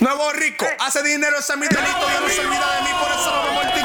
Nuevo rico, hace dinero, ese es mi delito. Yo no se olvida de mí, por eso no me muerto.